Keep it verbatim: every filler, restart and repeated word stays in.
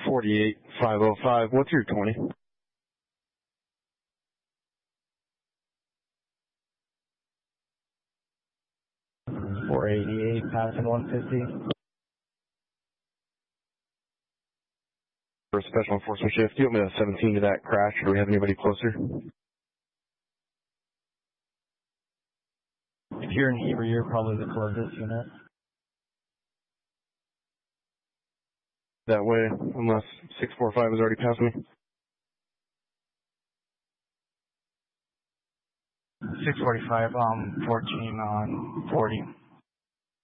forty-eight five oh five, what's your twenty? four eighty-eight, passing one fifty. For a special enforcement shift, do you want me to seventeen to that crash, or do we have anybody closer? If you're in Heber, you're probably the closest unit. That way, unless six four five has already passed me. six forty-five, um, fourteen on forty.